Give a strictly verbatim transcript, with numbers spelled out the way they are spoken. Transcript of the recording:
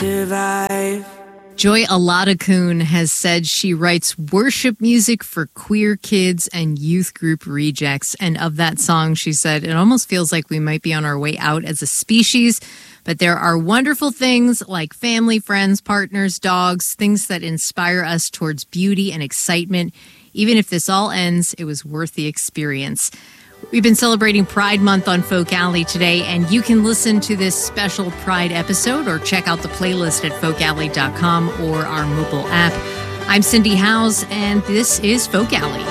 Survive. Joy Aladakun has said she writes worship music for queer kids and youth group rejects. And of that song, she said, it almost feels like we might be on our way out as a species. But there are wonderful things like family, friends, partners, dogs, things that inspire us towards beauty and excitement. Even if this all ends, it was worth the experience. We've been celebrating Pride Month on Folk Alley today, and you can listen to this special Pride episode or check out the playlist at folk alley dot com or our mobile app. I'm Cindy Howes, and this is Folk Alley.